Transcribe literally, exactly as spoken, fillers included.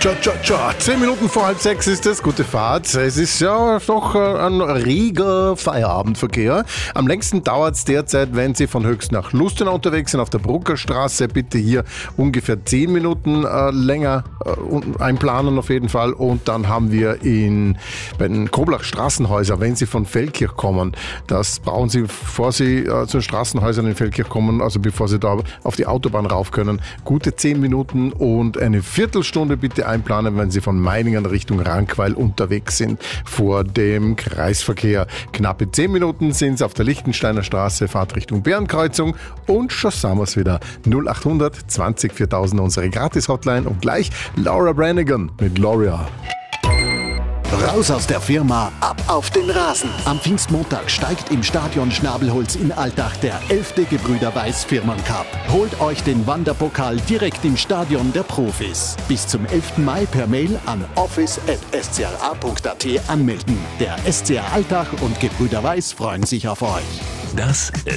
Tja, tja, tja. Zehn Minuten vor halb sechs ist es. Gute Fahrt. Es ist ja doch ein reger Feierabendverkehr. Am längsten dauert es derzeit, wenn Sie von Höchst nach Lustenau unterwegs sind, auf der Bruckerstraße. Bitte hier ungefähr zehn Minuten äh, länger äh, einplanen auf jeden Fall. Und dann haben wir in, bei den Koblach Straßenhäuser, wenn Sie von Feldkirch kommen, das brauchen Sie, bevor Sie äh, zu den Straßenhäusern in Feldkirch kommen, also bevor Sie da auf die Autobahn rauf können, gute zehn Minuten und eine Viertelstunde bitte einplanen, wenn Sie von Meiningen Richtung Rankweil unterwegs sind vor dem Kreisverkehr. Knappe zehn Minuten sind es auf der Lichtensteiner Straße, Fahrt Richtung Bärenkreuzung und schon sind wir es wieder. null acht hundert zwanzig viertausend unsere Gratis-Hotline und gleich Laura Branigan mit Gloria. Raus aus der Firma, ab auf den Rasen. Am Pfingstmontag steigt im Stadion Schnabelholz in Altach der elfte Gebrüder Weiß Firmencup. Holt euch den Wanderpokal direkt im Stadion der Profis. Bis zum elften Mai per Mail an office at s c r a punkt a t anmelden. Der S C R Altach und Gebrüder Weiß freuen sich auf euch. Das